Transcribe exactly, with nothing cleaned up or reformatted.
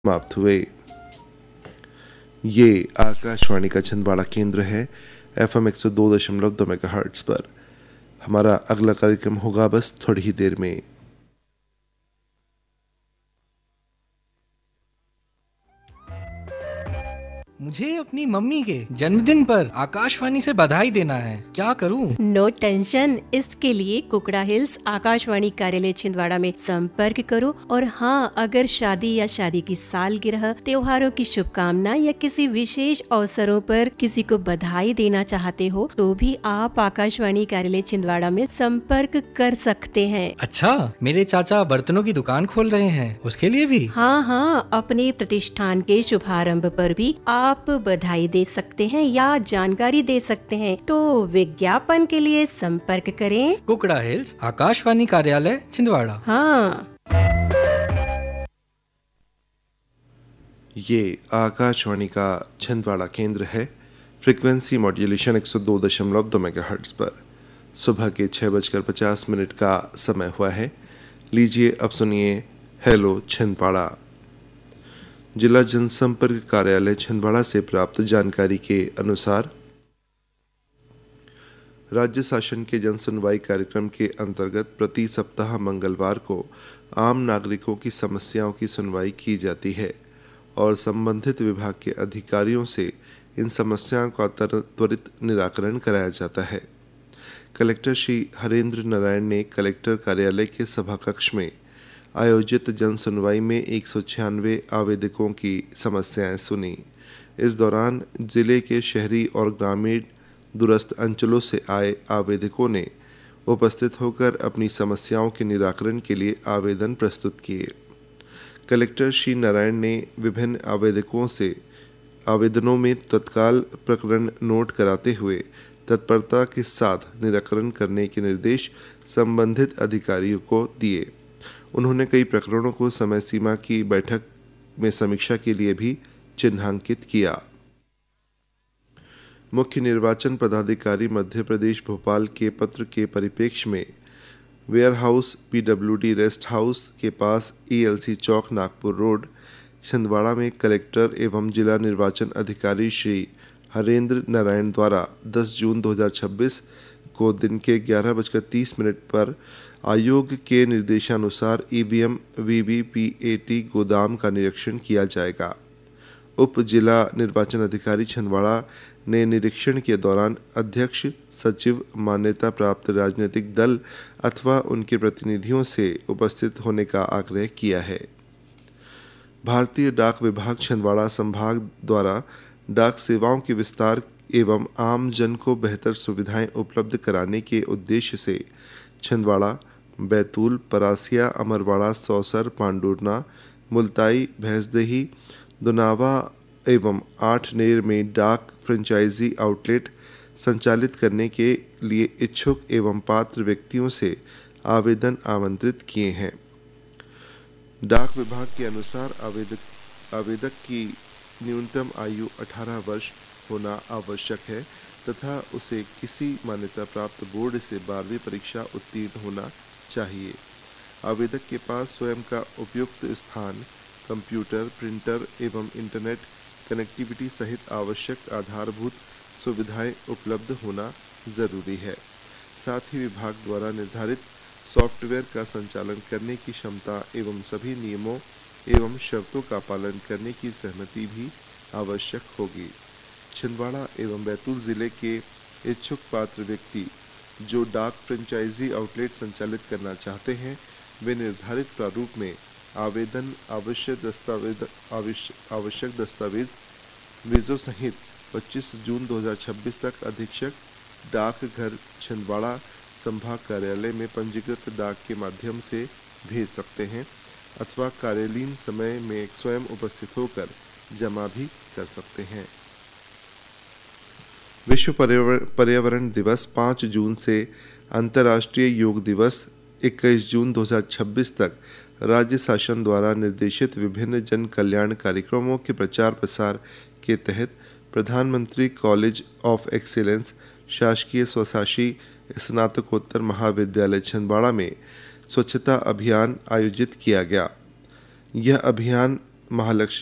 समाप्त हुए। ये आकाशवाणी का छिंदवाड़ा केंद्र है। एफ एम एक सौ दो दशमलव दो मेगाहर्ट्ज पर। हमारा अगला कार्यक्रम होगा बस थोड़ी ही देर में। मुझे अपनी मम्मी के जन्मदिन पर आकाशवाणी से बधाई देना है, क्या करूं? नो टेंशन, इसके लिए कुकड़ा हिल्स आकाशवाणी कार्यालय छिंदवाड़ा में संपर्क करो। और हाँ, अगर शादी या शादी की सालगिरह, त्योहारों की शुभकामना या किसी विशेष अवसरों पर किसी को बधाई देना चाहते हो तो भी आप आकाशवाणी कार्यालय छिंदवाड़ा में संपर्क कर सकते हैं। अच्छा, मेरे चाचा बर्तनों की दुकान खोल रहे हैं, उसके लिए भी? हाँ हाँ, अपने प्रतिष्ठान के शुभारंभ पर भी आप बधाई दे सकते हैं या जानकारी दे सकते हैं। तो विज्ञापन के लिए संपर्क करें कुकड़ा हिल्स आकाशवाणी कार्यालय छिंदवाड़ा। हाँ, ये आकाशवाणी का छिंदवाड़ा केंद्र है। फ्रीक्वेंसी मॉड्यूलेशन एक सौ दो दशमलव दो मेगाहर्ट्ज पर। सुबह के छः बजकर पचास मिनट का समय हुआ है। लीजिए अब सुनिए हेलो छिंदवाड़ा। जिला जनसंपर्क कार्यालय छिंदवाड़ा से प्राप्त जानकारी के अनुसार राज्य शासन के जन सुनवाई कार्यक्रम के अंतर्गत प्रति सप्ताह मंगलवार को आम नागरिकों की समस्याओं की सुनवाई की जाती है और संबंधित विभाग के अधिकारियों से इन समस्याओं का त्वरित निराकरण कराया जाता है। कलेक्टर श्री हरेंद्र नारायण ने कलेक्टर कार्यालय के सभा कक्ष में आयोजित जन सुनवाई में एक सौ छियानवे आवेदकों की समस्याएं सुनी। इस दौरान जिले के शहरी और ग्रामीण दूरस्थ अंचलों से आए आवेदकों ने उपस्थित होकर अपनी समस्याओं के निराकरण के लिए आवेदन प्रस्तुत किए। कलेक्टर श्री नारायण ने विभिन्न आवेदकों से आवेदनों में तत्काल प्रकरण नोट कराते हुए तत्परता के साथ निराकरण करने के निर्देश संबंधित अधिकारियों को दिए। उन्होंने कई प्रकरणों को समय सीमा की बैठक में समीक्षा के लिए भी चिन्हांकित किया। मुख्य निर्वाचन पदाधिकारी मध्य प्रदेश भोपाल के पत्र के परिप्रेक्ष्य में ware house PWD rest house के पास ईएलसी चौक नागपुर रोड छिंदवाड़ा में कलेक्टर एवं जिला निर्वाचन अधिकारी श्री हरेंद्र नारायण द्वारा दस जून दो हज़ार छब्बीस को दिन के ग्यारह बजकर तीस मिनट पर आयोग के निर्देशानुसार ईवीएम वीवीपीएटी गोदाम का निरीक्षण किया जाएगा। उप जिला निर्वाचन अधिकारी छिंदवाड़ा ने निरीक्षण के दौरान अध्यक्ष, सचिव, मान्यता प्राप्त राजनीतिक दल अथवा उनके प्रतिनिधियों से उपस्थित होने का आग्रह किया है। भारतीय डाक विभाग छिंदवाड़ा संभाग द्वारा डाक सेवाओं के विस्तार एवं आम जन को बेहतर सुविधाएं उपलब्ध कराने के उद्देश्य से छिंदवाड़ा, बैतूल, परासिया, अमरवाड़ा, सौसर, पांडुरना, मुल्ताई, भैंसदेही, दुनावा एवं आठनेर में डाक फ्रेंचाइजी आउटलेट संचालित करने के लिए इच्छुक एवं पात्र व्यक्तियों से आवेदन आमंत्रित किए हैं। डाक विभाग के अनुसार आवेदक आवेदक की न्यूनतम आयु अठारह वर्ष होना आवश्यक है तथा उसे किसी मान्यता प्राप्त बोर्ड से बारहवीं परीक्षा उत्तीर्ण होना चाहिए। आवेदक के पास स्वयं का उपयुक्त स्थान, कंप्यूटर, प्रिंटर एवं इंटरनेट कनेक्टिविटी सहित आवश्यक आधारभूत सुविधाएं उपलब्ध होना जरूरी है। साथ ही विभाग द्वारा निर्धारित सॉफ्टवेयर का संचालन करने की क्षमता एवं सभी नियमों एवं शर्तों का पालन करने की सहमति भी आवश्यक होगी। छिंदवाड़ा एवं बैतूल जिले के इच्छुक पात्र व्यक्ति जो डाक फ्रेंचाइजी आउटलेट संचालित करना चाहते हैं वे निर्धारित प्रारूप में आवेदन, आवश्यक दस्तावेज आवश्यक दस्तावेज वीजों सहित पच्चीस जून दो हज़ार छब्बीस तक अधीक्षक डाकघर छिंदवाड़ा संभाग कार्यालय में पंजीकृत डाक के माध्यम से भेज सकते हैं अथवा कार्यालयीन समय में स्वयं उपस्थित होकर जमा भी कर सकते हैं। विश्व पर्यावरण दिवस पाँच जून से अंतर्राष्ट्रीय योग दिवस इक्कीस जून दो हज़ार छब्बीस तक राज्य शासन द्वारा निर्देशित विभिन्न जन कल्याण कार्यक्रमों के प्रचार प्रसार के तहत प्रधानमंत्री कॉलेज ऑफ एक्सीलेंस शासकीय स्वशासी स्नातकोत्तर महाविद्यालय छिंदवाड़ा में स्वच्छता अभियान आयोजित किया गया। यह अभियान महालक्ष्मी